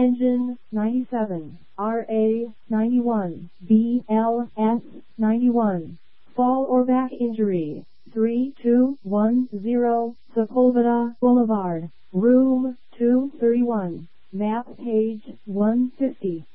Engine 97, RA 91, BLS 91. Fall or back injury, 3210 Sepulveda Boulevard, room 231, map page 150.